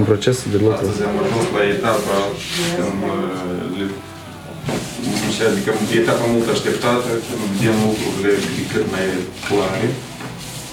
procesul de lucru. Astăzi am ajuns la etapa adică etapa mult așteptată, când vedem lucrurile cât mai clare.